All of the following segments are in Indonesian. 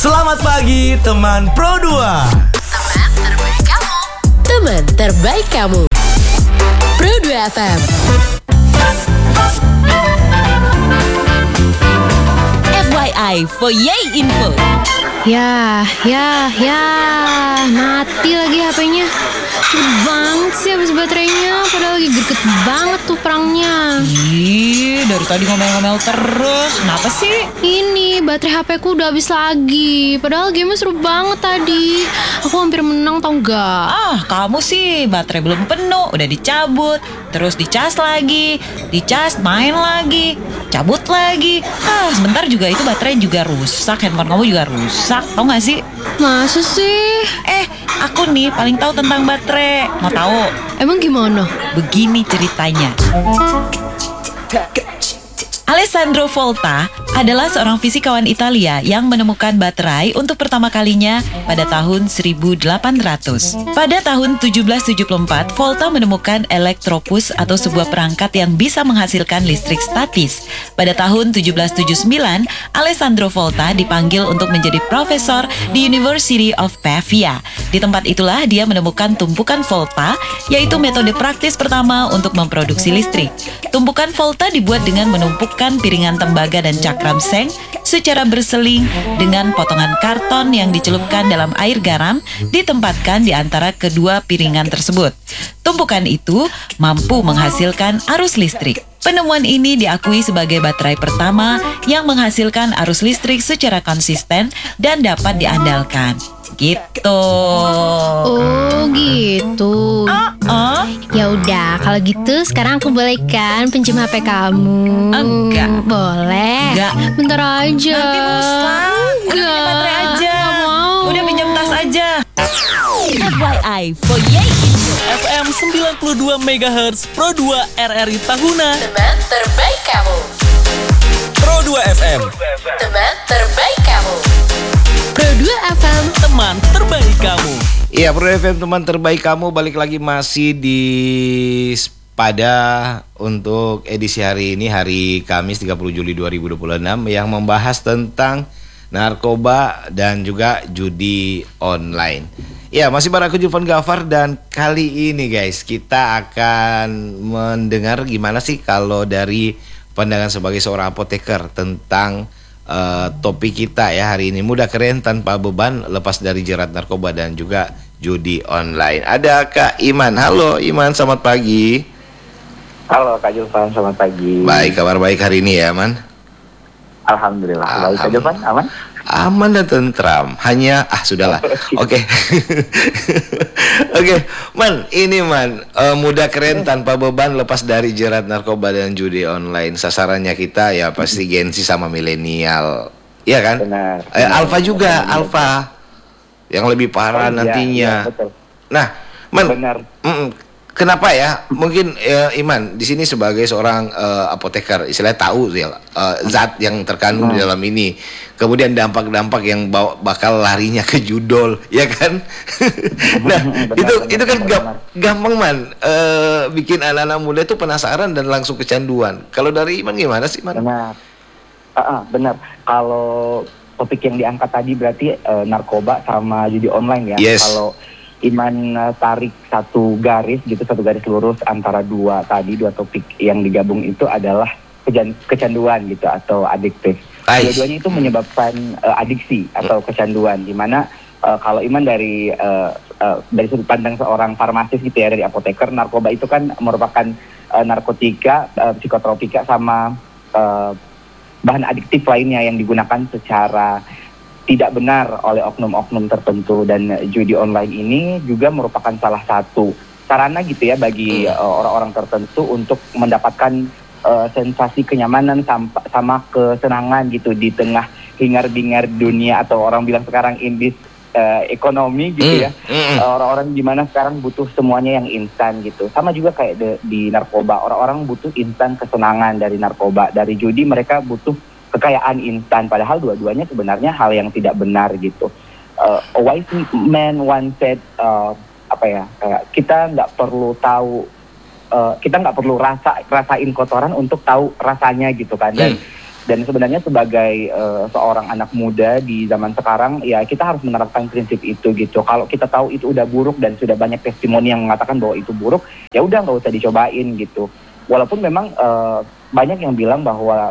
Selamat pagi teman Pro 2. Teman terbaik kamu. Teman terbaik kamu. Pro 2 FM. FYI for Yay Info. Ya, mati lagi HP-nya. Cepet banget sih habis baterainya, padahal lagi greget banget tuh perangnya. Ih, dari tadi ngomel-ngomel terus. Kenapa sih? Ini baterai HP-ku udah habis lagi, padahal game-nya seru banget tadi. Aku hampir menang tau gak? Ah, kamu sih baterai belum penuh, udah dicabut, terus dicas lagi, main lagi, cabut lagi. Ah, sebentar juga itu baterai juga rusak, handphone kamu juga rusak, tau gak sih? Masa sih? Aku nih paling tahu tentang baterai. Mau tahu? Emang gimana? Begini ceritanya. Alessandro Volta adalah seorang fisikawan Italia yang menemukan baterai untuk pertama kalinya pada tahun 1800. Pada tahun 1774, Volta menemukan elektropus atau sebuah perangkat yang bisa menghasilkan listrik statis. Pada tahun 1779, Alessandro Volta dipanggil untuk menjadi profesor di University of Pavia. Di tempat itulah dia menemukan tumpukan Volta, yaitu metode praktis pertama untuk memproduksi listrik. Tumpukan Volta dibuat dengan menumpukkan piringan tembaga dan cakram seng secara berseling dengan potongan karton yang dicelupkan dalam air garam ditempatkan di antara kedua piringan tersebut. Tumpukan itu mampu menghasilkan arus listrik. Penemuan ini diakui sebagai baterai pertama yang menghasilkan arus listrik secara konsisten dan dapat diandalkan. Gitu. Oh gitu. Ya udah, kalau gitu sekarang aku boleh kan pinjam HP kamu? Enggak. Boleh? Enggak. Bentar aja. Nanti rusak. Udah pinjam baterai aja. Nggak mau. Udah pinjam tas aja. FYI for Yay Info. FM 92 MHz Pro 2 RRI Tahuna. Teman terbaik kamu. Pro 2 FM. Teman terbaik kamu. Pro 2 FM. Teman terbaik kamu. Iya, Pro FM teman terbaik kamu balik lagi masih di pada untuk edisi hari ini, hari Kamis 30 Juli 2026 yang membahas tentang narkoba dan juga judi online. Ya, masih bareng aku Julvan Gafar dan kali ini guys kita akan mendengar gimana sih kalau dari pandangan sebagai seorang apoteker tentang topik kita ya hari ini, mudah keren tanpa beban lepas dari jerat narkoba dan juga judi online. Ada Kak Iman. Halo Iman, selamat pagi. Halo Kak Julvan, selamat pagi. Baik, kabar baik hari ini ya Man? Alhamdulillah. Baik Kak Julvan, aman? Aman dan tentram. Hanya sudahlah. Oke. Oke, Man, ini Man, mudah keren tanpa beban lepas dari jerat narkoba dan judi online. Sasarannya kita ya pasti Gen Z sama milenial. Iya kan? Benar. Alpha juga, Alpha. Yang lebih parah nantinya. Iya, betul. Nah, Man, Benar. kenapa ya? Mungkin Iman di sini sebagai seorang apoteker, istilahnya tahu ya, zat yang terkandung di dalam ini. Kemudian dampak-dampak yang bakal larinya ke judol, ya kan? Nah, itu kan gampang Man, bikin anak-anak muda itu penasaran dan langsung kecanduan. Kalau dari Iman gimana sih, Man? Benar. Benar. Kalau topik yang diangkat tadi berarti narkoba sama judi online ya. Yes. Kalau Iman tarik satu garis lurus antara dua topik yang digabung itu adalah kecanduan gitu atau adiktif. Dua-duanya itu menyebabkan adiksi atau kecanduan. Dimana kalau Iman dari sudut pandang seorang farmasis gitu ya, dari apoteker, narkoba itu kan merupakan narkotika, psikotropika sama bahan adiktif lainnya yang digunakan secara tidak benar oleh oknum-oknum tertentu, dan judi online ini juga merupakan salah satu sarana gitu ya bagi orang-orang tertentu untuk mendapatkan sensasi kenyamanan sama kesenangan gitu di tengah hingar-bingar dunia, atau orang bilang sekarang indis ekonomi gitu ya. Orang-orang di mana sekarang butuh semuanya yang instan gitu. Sama juga kayak di narkoba, orang-orang butuh instan kesenangan dari narkoba. Dari judi mereka butuh kekayaan instan, padahal dua-duanya sebenarnya hal yang tidak benar gitu. A wise man once said, kayak kita nggak perlu tahu, kita nggak perlu rasain kotoran untuk tahu rasanya gitu kan. Dan Dan sebenarnya sebagai seorang anak muda di zaman sekarang, ya kita harus menerapkan prinsip itu gitu. Kalau kita tahu itu udah buruk dan sudah banyak testimoni yang mengatakan bahwa itu buruk, ya udah nggak usah dicobain gitu. Walaupun memang banyak yang bilang bahwa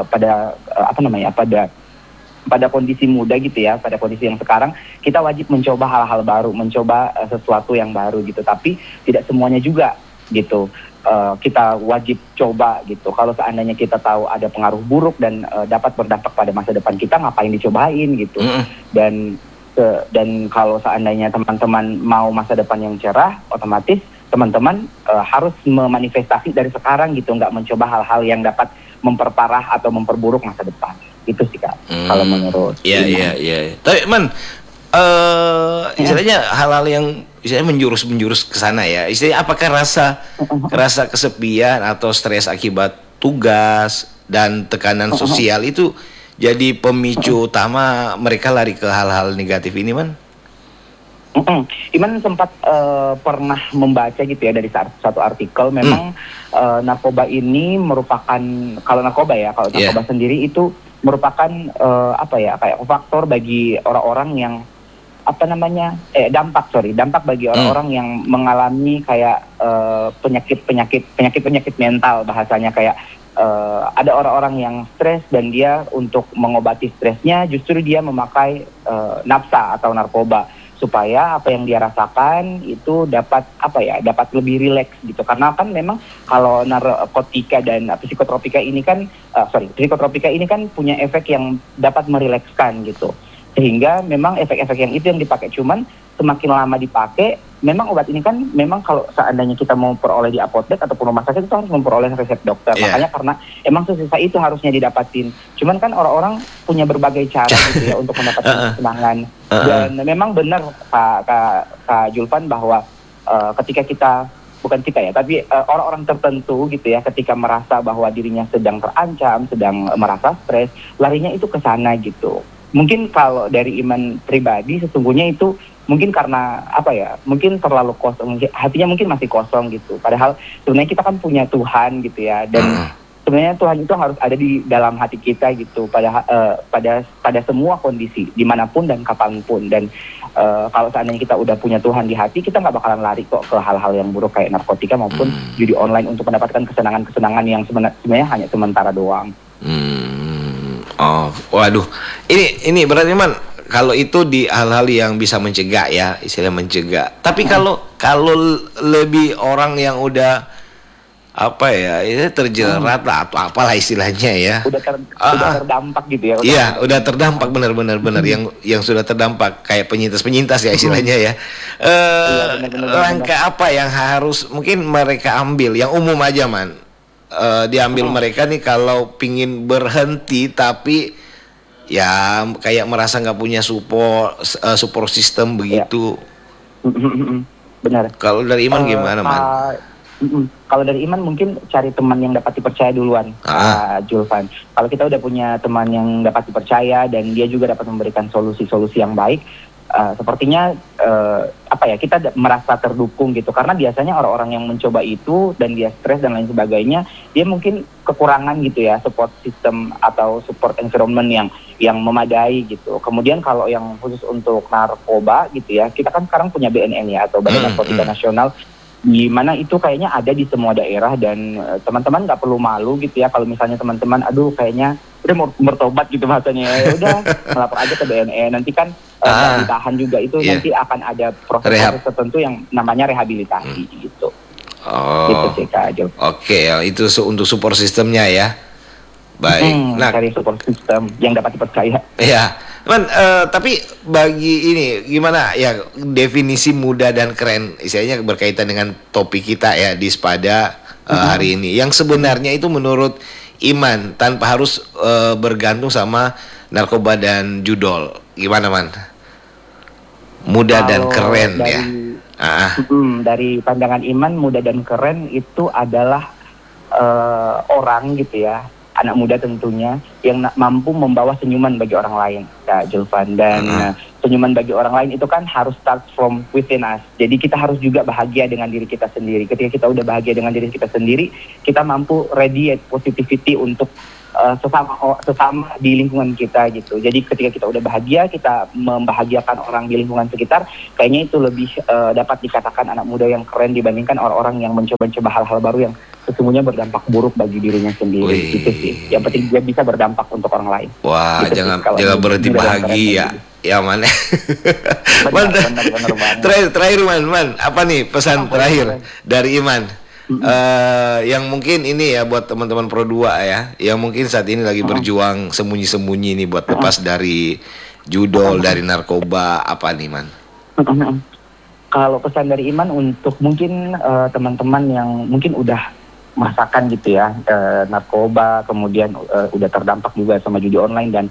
pada kondisi muda gitu ya, pada kondisi yang sekarang kita wajib mencoba hal-hal baru, mencoba sesuatu yang baru gitu. Tapi tidak semuanya juga gitu. Kita wajib coba gitu. Kalau seandainya kita tahu ada pengaruh buruk dan dapat berdampak pada masa depan kita, ngapain dicobain gitu. Dan kalau seandainya teman-teman mau masa depan yang cerah, otomatis teman-teman harus memanifestasi dari sekarang gitu, nggak mencoba hal-hal yang dapat memperparah atau memperburuk masa depan. Itu sih Kak, kalau menurut. Iya. Tapi istilahnya hal-hal yang istilahnya menjurus ke sana ya. Istilahnya apakah rasa kesepian atau stres akibat tugas dan tekanan sosial itu jadi pemicu utama mereka lari ke hal-hal negatif ini, Man? Iman sempat pernah membaca gitu ya dari satu artikel, memang narkoba ini merupakan, kalau narkoba sendiri itu merupakan kayak faktor bagi orang-orang yang dampak bagi orang-orang yang mengalami kayak penyakit mental, bahasanya kayak ada orang-orang yang stres dan dia untuk mengobati stresnya justru dia memakai nafsa atau narkoba supaya apa yang dia rasakan itu dapat lebih rileks gitu. Karena kan memang kalau narkotika dan psikotropika ini kan punya efek yang dapat merilekskan gitu. Sehingga memang efek-efek yang itu yang dipakai, cuman semakin lama dipakai, memang obat ini kan memang kalau seandainya kita mau peroleh di apotek ataupun rumah sakit itu harus memperoleh resep dokter. Makanya karena emang susah itu harusnya didapatin. Cuman kan orang-orang punya berbagai cara gitu ya untuk mendapatkan kesenangan. Dan memang benar Kak Julvan bahwa ketika orang-orang tertentu gitu ya, ketika merasa bahwa dirinya sedang terancam, sedang merasa stres, larinya itu ke sana gitu. Mungkin kalau dari Iman pribadi sesungguhnya itu mungkin karena mungkin terlalu kosong, hatinya mungkin masih kosong gitu. Padahal sebenarnya kita kan punya Tuhan gitu ya, dan sebenarnya Tuhan itu harus ada di dalam hati kita gitu pada semua kondisi dimanapun dan kapanpun. Dan kalau seandainya kita udah punya Tuhan di hati, kita nggak bakalan lari kok ke hal-hal yang buruk kayak narkotika maupun judi online untuk mendapatkan kesenangan-kesenangan yang sebenarnya hanya sementara doang. Oh, waduh. Ini berarti Man, kalau itu di hal-hal yang bisa mencegah ya, istilah mencegah. Tapi kalau lebih orang yang udah terjerat lah atau apalah istilahnya ya. Udah terdampak gitu ya. Iya, udah terdampak benar yang sudah terdampak kayak penyintas ya istilahnya ya. Langkah apa yang harus mungkin mereka ambil yang umum aja Man? Diambil mereka nih kalau pingin berhenti tapi ya kayak merasa nggak punya support system begitu. Benar. Kalau dari Iman gimana Man? Kalau dari Iman mungkin cari teman yang dapat dipercaya duluan, Julvan. Kalau kita udah punya teman yang dapat dipercaya dan dia juga dapat memberikan solusi-solusi yang baik, sepertinya kita merasa terdukung gitu. Karena biasanya orang-orang yang mencoba itu dan dia stres dan lain sebagainya, dia mungkin kekurangan gitu ya support system atau support environment yang memadai gitu. Kemudian kalau yang khusus untuk narkoba gitu ya, kita kan sekarang punya BNN ya, atau Badan Narkotika Nasional, di mana itu kayaknya ada di semua daerah. Dan teman-teman nggak perlu malu gitu ya kalau misalnya teman-teman kayaknya udah mau bertobat gitu bahasanya, ya udah melapor aja ke BNN. Nanti kan ditahan juga itu, nanti akan ada proses tertentu yang namanya rehabilitasi gitu. Gitu sih Kak Jo. Oke, itu untuk support sistemnya ya. Baik. Cari support system yang dapat dipercaya. Ya. Man, tapi bagi ini gimana ya definisi muda dan keren, istilahnya berkaitan dengan topik kita ya di Spada hari ini. Yang sebenarnya itu menurut Iman tanpa harus bergantung sama narkoba dan judol. Gimana Man? Muda dan keren ya. Dari pandangan Iman, muda dan keren itu adalah orang gitu ya, anak muda tentunya, yang mampu membawa senyuman bagi orang lain, Kak Julvan. Dan senyuman bagi orang lain itu kan harus start from within us. Jadi kita harus juga bahagia dengan diri kita sendiri. Ketika kita udah bahagia dengan diri kita sendiri, kita mampu radiate positivity untuk sesama di lingkungan kita gitu. Jadi ketika kita udah bahagia, kita membahagiakan orang di lingkungan sekitar, kayaknya itu lebih dapat dikatakan anak muda yang keren dibandingkan orang-orang yang mencoba-coba hal-hal baru yang sesungguhnya berdampak buruk bagi dirinya sendiri. Gitu sih. Yang penting dia bisa berdampak untuk orang lain. Wah, gitu jangan sih, berhenti bahagia. Ya man. Benar. Terakhir man, apa nih pesan terakhir dari Iman? Yang mungkin ini ya buat teman-teman Pro 2 ya, yang mungkin saat ini lagi berjuang sembunyi-sembunyi nih buat lepas dari judol, dari narkoba, apa nih man? Kalau pesan dari Iman untuk mungkin teman-teman yang mungkin udah merasakan gitu ya narkoba, kemudian udah terdampak juga sama judi online dan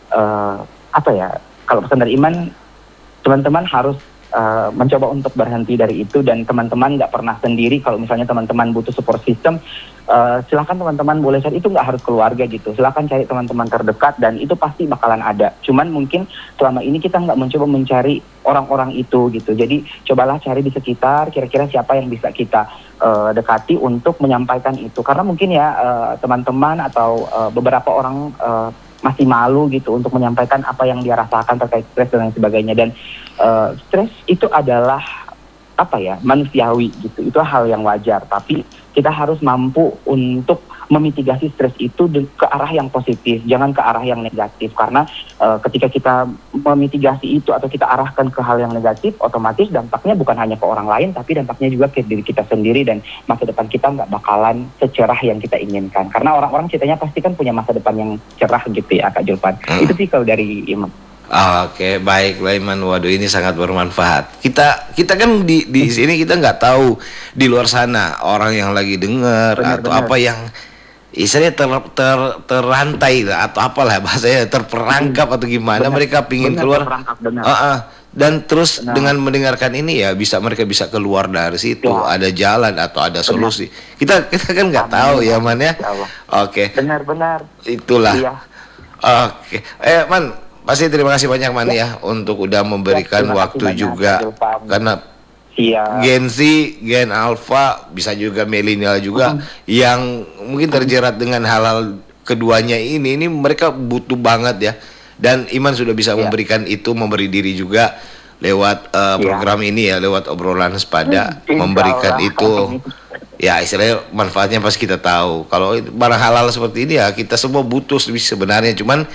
kalau pesan dari Iman, teman-teman harus mencoba untuk berhenti dari itu dan teman-teman nggak pernah sendiri. Kalau misalnya teman-teman butuh support system, silakan teman-teman boleh cari, itu nggak harus keluarga gitu. Silakan cari teman-teman terdekat dan itu pasti bakalan ada. Cuman mungkin selama ini kita nggak mencoba mencari orang-orang itu gitu. Jadi cobalah cari di sekitar, kira-kira siapa yang bisa kita dekati untuk menyampaikan itu. Karena mungkin ya teman-teman atau beberapa orang masih malu gitu untuk menyampaikan apa yang dia rasakan terkait stres dan lain sebagainya. Dan stres itu adalah manusiawi gitu, itu hal yang wajar, tapi kita harus mampu untuk memitigasi stres itu ke arah yang positif, jangan ke arah yang negatif. Karena ketika kita memitigasi itu atau kita arahkan ke hal yang negatif, otomatis dampaknya bukan hanya ke orang lain, tapi dampaknya juga ke diri kita sendiri dan masa depan kita nggak bakalan secerah yang kita inginkan. Karena orang-orang ceritanya pasti kan punya masa depan yang cerah gitu ya Kak Julpan. Itu sih kalau dari Imam. Oke, baik Iman. Waduh, ini sangat bermanfaat. Kita kan di sini kita nggak tahu di luar sana orang yang lagi dengar atau apa yang istilahnya terrantai atau apalah bahasanya, terperangkap atau gimana, mereka pingin keluar. Dan terus dengan mendengarkan ini ya mereka bisa keluar dari situ, ada jalan atau ada solusi. Kita kan nggak tahu ya Man ya. Oke. Benar-benar. Itulah. Oke. Man, pasti terima kasih banyak Man ya untuk udah memberikan waktu juga, karena Gen Z, Gen Alpha, bisa juga milenial juga yang mungkin terjerat dengan hal-hal keduanya ini mereka butuh banget ya. Dan Iman sudah bisa memberikan itu, memberi diri juga lewat program ini ya, lewat obrolan sepada, memberikan itu. Ya istilahnya manfaatnya pasti kita tahu. Kalau barang halal seperti ini ya kita semua butuh sebenarnya, cuman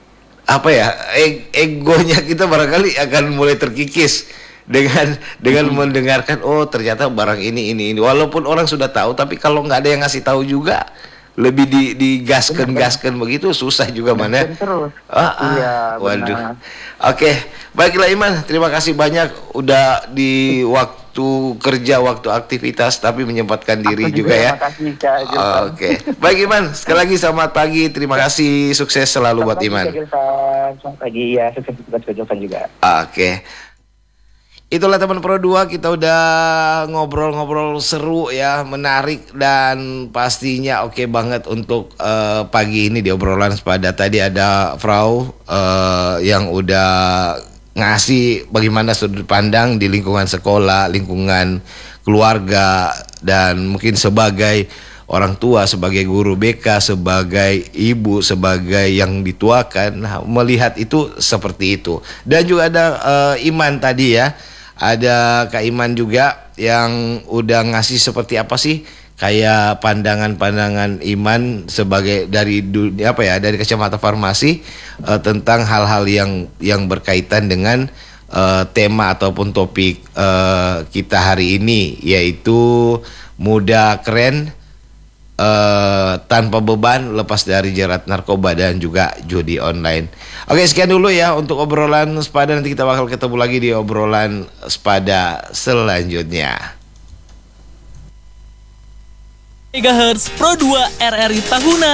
egonya kita barangkali akan mulai terkikis dengan mendengarkan ternyata barang ini walaupun orang sudah tahu, tapi kalau nggak ada yang ngasih tahu juga, lebih digaskan begitu susah juga mana. Waduh. Oke, baiklah Iman, terima kasih banyak udah di waktu kerja, waktu aktivitas tapi menyempatkan diri juga ya. Oke. Baik Iman, sekali lagi selamat pagi, terima kasih, sukses selalu buat Iman. Selamat pagi ya, sukses juga. Oke. Itulah teman Pro 2, kita udah ngobrol-ngobrol seru ya, menarik dan pastinya oke banget untuk pagi ini di obrolan sepada. Tadi ada Frau yang udah ngasih bagaimana sudut pandang di lingkungan sekolah, lingkungan keluarga, dan mungkin sebagai orang tua, sebagai guru BK, sebagai ibu, sebagai yang dituakan, melihat itu seperti itu. Dan juga ada Iman tadi ya. Ada Kak Iman juga yang udah ngasih seperti apa sih kayak pandangan-pandangan Iman sebagai dari dari kacamata farmasi tentang hal-hal yang berkaitan dengan tema ataupun topik kita hari ini, yaitu muda keren tanpa beban, lepas dari jerat narkoba dan juga judi online. Oke, sekian dulu ya untuk obrolan sepada. Nanti kita bakal ketemu lagi di obrolan sepada selanjutnya. MHz Pro 2 RRI Tahunan.